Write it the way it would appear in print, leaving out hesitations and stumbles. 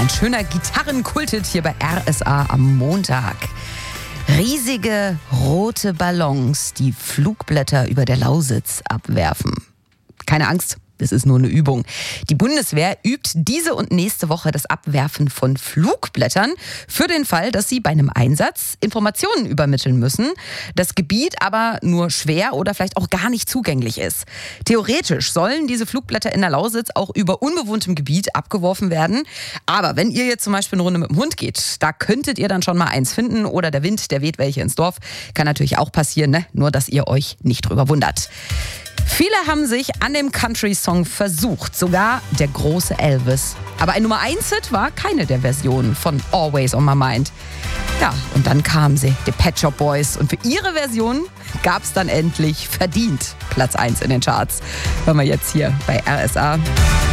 ein schöner Gitarrenkulthit hier bei RSA am Montag. Riesige rote Ballons, die Flugblätter über der Lausitz abwerfen. Keine Angst, das ist nur eine Übung. Die Bundeswehr übt diese und nächste Woche das Abwerfen von Flugblättern für den Fall, dass sie bei einem Einsatz Informationen übermitteln müssen, das Gebiet aber nur schwer oder vielleicht auch gar nicht zugänglich ist. Theoretisch sollen diese Flugblätter in der Lausitz auch über unbewohntem Gebiet abgeworfen werden. Aber wenn ihr jetzt zum Beispiel eine Runde mit dem Hund geht, da könntet ihr dann schon mal eins finden oder der Wind, der weht welche ins Dorf. Kann natürlich auch passieren, ne? Nur dass ihr euch nicht drüber wundert. Viele haben sich an dem Country-Song versucht, sogar der große Elvis. Aber ein Nummer-1-Hit war keine der Versionen von Always on My Mind. Ja, und dann kamen sie, die Pet Shop Boys. Und für ihre Version gab es dann endlich verdient Platz 1 in den Charts. Hören wir jetzt hier bei RSA.